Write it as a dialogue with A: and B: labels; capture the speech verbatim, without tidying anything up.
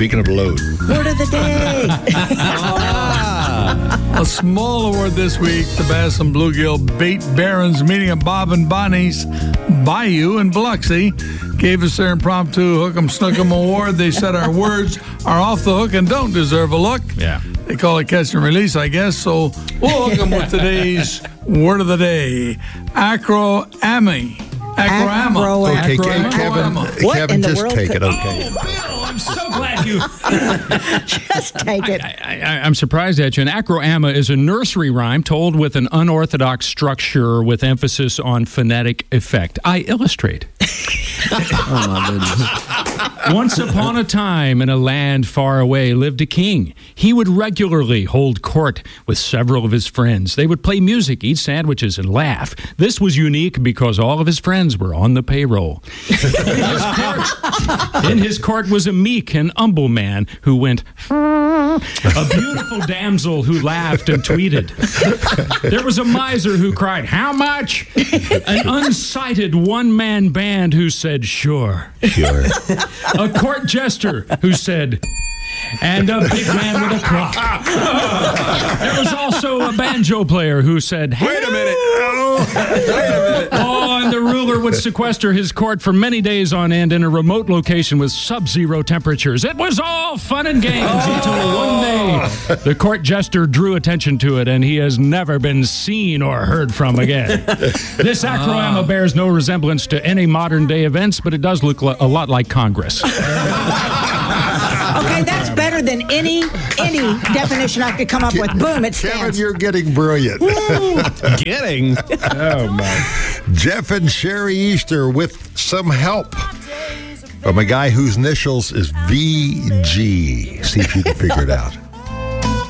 A: Speaking of load.
B: Word of the day.
C: A small award this week, the Bass and Bluegill Bait Barons meeting at Bob and Bonnie's Bayou in Biloxi gave us their impromptu Hook 'em Snook 'em award. They said our words are off the hook and don't deserve a look.
D: Yeah.
C: They call it catch and release, I guess. So we'll hook them with today's word of the day. Acroamy. Acroama.
A: Okay,
C: Acroama.
A: Kevin,
B: What
A: Kevin,
B: in the
A: just
B: world
A: take
B: could-
A: it, okay?
D: Bill, I'm so glad you...
B: Just take it.
D: I, I, I'm surprised at you. An acroama is a nursery rhyme told with an unorthodox structure with emphasis on phonetic effect. I illustrate.
E: Oh, my goodness.
D: Once upon a time in a land far away lived a king. He would regularly hold court with several of his friends. They would play music, eat sandwiches, and laugh. This was unique because all of his friends were on the payroll. In his court, in his court was a meek and humble man who went, a beautiful damsel who laughed and tweeted. There was a miser who cried, how much? An unsighted one-man band who said, sure.
A: Sure.
D: A court jester who said, and a big man with a clock. There was also a banjo player who said, hey.
E: Wait a minute. Oh, wait a minute.
D: Oh, and the ruler would sequester his court for many days on end in a remote location with sub-zero temperatures. It was all fun and games until one day the court jester drew attention to it, and he has never been seen or heard from again. This acroama bears no resemblance to any modern-day events, but it does look a lot like Congress.
B: Okay, that's better than any any definition I could come up with. Boom, it
A: Kevin,
B: stands.
A: you're getting brilliant.
E: Getting. Oh, my.
A: Jeff and Sherry Easter with some help from a guy whose initials is V G. See if you can figure it out.